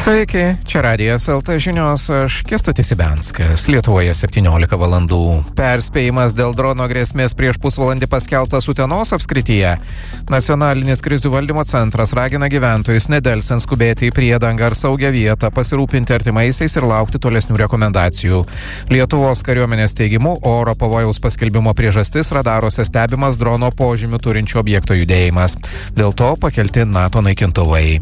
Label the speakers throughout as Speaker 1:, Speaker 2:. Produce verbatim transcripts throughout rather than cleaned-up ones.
Speaker 1: Sveiki, čia Radijas L T žinios, aš Kęstutis Ibenskas. Lietuvoje septyniolika valandų. Perspėjimas dėl drono grėsmės prieš pusvalandį paskelbtas Utenos apskrityje. Nacionalinis krizių valdymo centras ragina gyventojus nedelsiant skubėti į priedangą ar saugią vietą, pasirūpinti artimaisiais ir laukti tolesnių rekomendacijų. Lietuvos kariuomenės teigimu, oro pavojaus paskelbimo priežastis radaruose stebimas drono požymių turinčių objekto judėjimas. Dėl to pakelti NATO naikintuvai.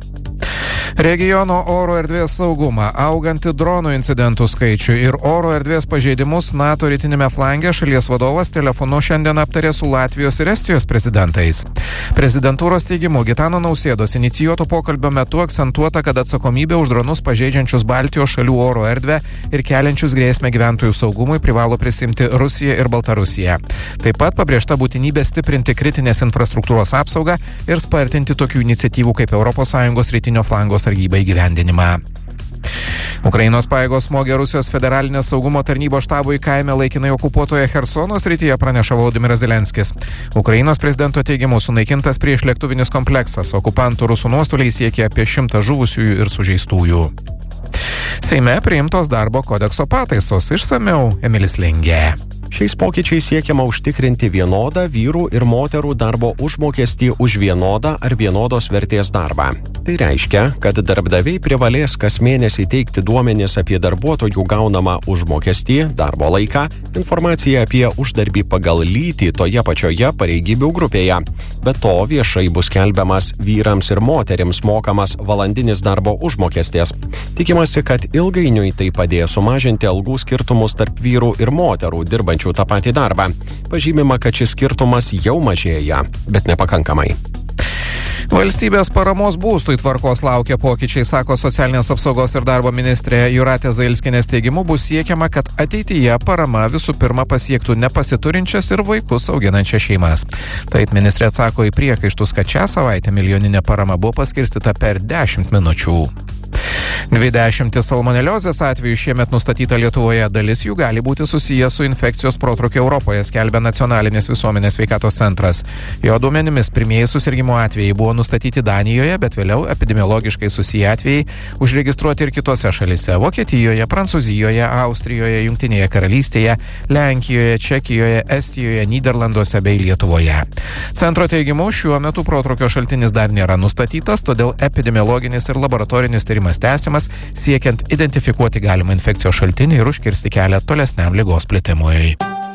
Speaker 1: Regiono oro erdvės saugumą, augantį dronų incidentų skaičių ir oro erdvės pažeidimus NATO rytinėme flange šalies vadovas telefonu šiandien aptarė su Latvijos ir Estijos prezidentais. Prezidentūros teigimu, Gitano Nausėdos inicijuoto pokalbio metu akcentuota, kad atsakomybė už dronus pažeidžiančius Baltijos šalių oro erdvę ir keliančius grėsmę gyventojų saugumui privalo prisimti Rusija ir Baltarusija. Taip pat pabrėžta būtinybė stiprinti kritinės infrastruktūros apsaugą ir spartinti tokių iniciatyvų kaip Europos Sąjungos rytinio flango sargybai įgyvendinimą. Ukrainos pajėgos smogė Rusijos federalinės saugumo tarnybos štabui kaime laikinai okupuotoje Chersono srityje, praneša Volodymyras Zelenskis. Ukrainos prezidento teigimu sunaikintas priešlėktuvinis kompleksas, okupantų rusų nuostoliai siekia apie šimtą žuvusiųjų ir sužeistųjų. Seime priimtos darbo kodekso pataisos, išsamiau Emilis Lingė.
Speaker 2: Šiais pokyčiais siekiama užtikrinti vienodą vyrų ir moterų darbo užmokestį už vienodą ar vienodos vertės darbą. Tai reiškia, kad darbdaviai privalės kas mėnesį teikti duomenis apie darbuotojų gaunamą užmokestį, darbo laiką, informaciją apie uždarbį pagal lytį toje pačioje pareigybių grupėje. Be to viešai bus skelbiamas vyrams ir moterims mokamas valandinis darbo užmokestis. Tikimasi, kad ilgainiui tai padės sumažinti algų skirtumus tarp vyrų ir moterų dirbančių tą patį darbą. Pažymima, kad šis skirtumas jau mažėja, bet nepakankamai.
Speaker 1: Valstybės paramos būstui tvarkos laukia pokyčiai, sako socialinės apsaugos ir darbo ministrė Jūratė Zailskienės teigimu, bus siekiama, kad ateityje parama visų pirma pasiektų nepasiturinčias ir vaikus auginančias šeimas. Taip ministrė atsako į priekaištus, kad šią savaitę milijoninė parama buvo paskirstyta per dešimt minučių. Dvidešimt salmoneliozės atvejų šiemet nustatyta Lietuvoje, dalis jų gali būti susijęs su infekcijos protrukiu Europoje, skelbia Nacionalinis visuomenės sveikatos centras. Jo duomenimis pirmieji susirgimo atvejai buvo nustatyti Danijoje, bet vėliau epidemiologiškai susiję atvejai užregistruoti ir kitose šalise – Vokietijoje, Prancūzijoje, Austrijoje, Jungtinėje karalystėje, Lenkijoje, Čekijoje, Estijoje, Nyderlanduose bei Lietuvoje. Centro teigimu, šiuo metu protrukio šaltinis dar nėra nustatytas, todėl epidemiologinis ir laboratorinis tyrimas tęsiamas, siekiant identifikuoti galimą infekcijos šaltinį ir užkirsti kelią tolesniam ligos plitimui.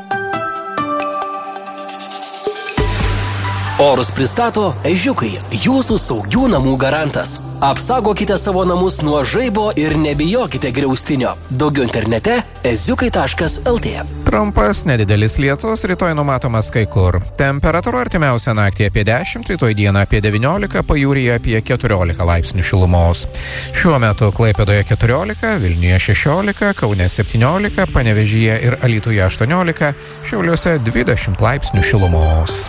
Speaker 3: Orus pristato Ežiukai, jūsų saugių namų garantas. Apsaugokite savo namus nuo žaibo ir nebijokite griaustinio. Daugiau internete eziukai taškas el tė.
Speaker 1: Trumpas nedidelis lietus, rytoj numatomas kai kur. Temperatūra artimiausią naktį apie dešimt, rytoj dieną apie devyniolika, pajūryje apie keturiolika laipsnių šilumos. Šiuo metu Klaipėdoje keturiolika, Vilniuje šešiolika, Kaune septyniolika, Panevėžyje ir Alytuje aštuoniolika, Šiauliuose dvidešimt laipsnių šilumos.